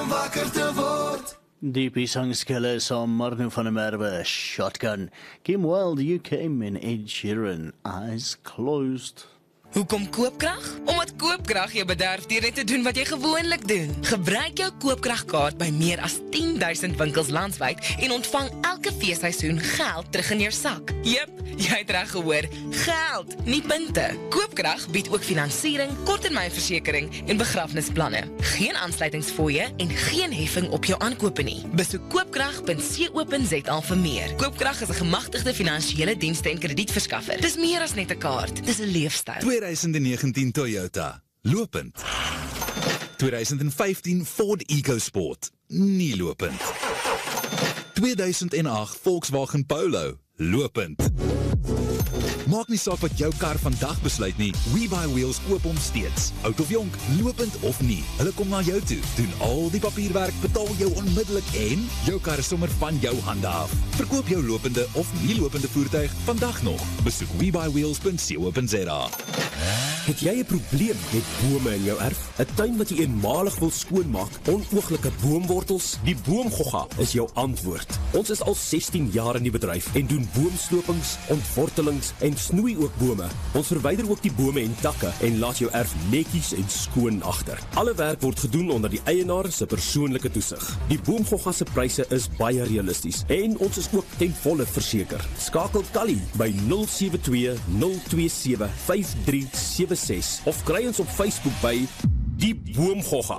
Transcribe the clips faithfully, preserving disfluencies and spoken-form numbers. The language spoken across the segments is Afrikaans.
om wakker te word. Die piesangskille saam Marno van der Merwe, Shotgun, Kim Wilde, You Came in Ed Sheeran, Eyes Closed. Hoekom koopkrag? Omdat koopkrag jou bederf deur net te doen wat jy gewoonlik doen. Gebruik jou koopkragkaart by meer as tien duisend winkels landwyd en ontvang elke feesseisoen geld terug in jou sak. Jep, jy het reg gehoor, geld, nie punte. Koopkrag bied ook finansiering, korttermynversekering en begrafnisplanne. Geen aansluitingsfooie en geen heffing op jou aankope nie. Besoek koopkrag punt co punt za vir meer. Koopkrag is 'n gemagtigde finansiële dienste en kredietverskaffer. Dis meer as net 'n kaart, dis 'n leefstyl. twintig negentien Toyota, lopend. twintig vyftien Ford EcoSport, nie lopend. tweeduisend agt Volkswagen Polo, lopend. Maak nie saak wat jou kar vandag besluit nie, WeBuyWheels koop hom steeds. Oud of jonk, lopend of nie, hulle kom na jou toe, doen al die papierwerk, betaal jou onmiddellik en jou kar is sommer van jou hande af. Verkoop jou lopende of nie lopende voertuig vandag nog. Besoek we buy wheels punt co punt za. Het jy 'n probleem met bome in jou erf? 'n Tuin wat jy eenmalig wil skoonmaak, onooglike boomwortels? Die Boomgogga is jou antwoord. Ons is al sestien jaar in die bedryf en doen boomslopings, ontwortelings en snoei ook bome. Ons verwyder ook die bome en takke en laat jou erf netjies en skoon agter. Alle werk word gedoen onder die eienaar se persoonlike toesig. Die Boomgogga se pryse is baie realisties en ons is ook ten volle verseker. Skakel Kali by nul sewe twee nul twee sewe vyf drie sewe ses of kry ons op Facebook by Die Boomgogga.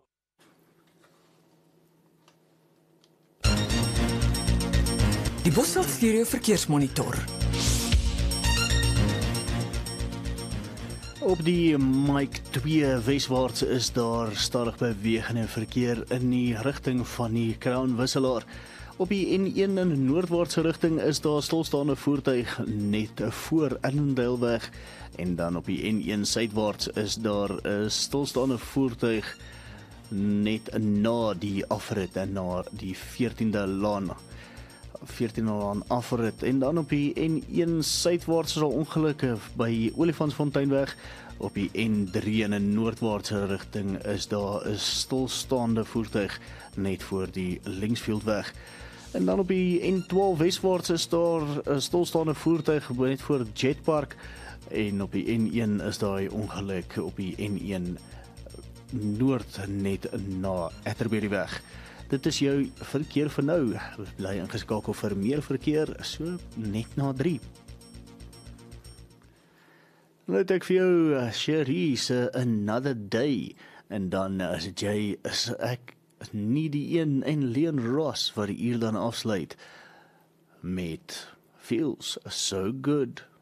Die Bosveld Stereo Verkeersmonitor. Op die Mike twee weswaarts is daar stadig bewegende verkeer in die rigting van die Crown Wisselaar. Op die N een in noordwaartse rigting is daar stilstaande voertuig net voor Annandaleweg en dan op die N een suidwaarts is daar 'n stilstaande voertuig net na die afrit en na die veertiende laan. veertiende laan afrit en dan op die N een suidwaarts is al ongelukke by Olifantsfonteinweg. Op die N drie in 'n noordwaartse rigting is daar 'n stilstaande voertuig net voor die Linksfieldweg. En dan op die N twaalf weswaarts is daar 'n stilstaande voertuig net voor Jetpark en op die N een is daar 'n ongeluk op die N een noord net na Atterbury-weg. Dit is jou verkeer vir nou. Bly ingeskakel vir meer verkeer so net na drie. Nou het ek vir jou Cherie se Another Day en dan as jy is ek nie die een en Leon Ross wat die uur dan afsluit met Feels So Good.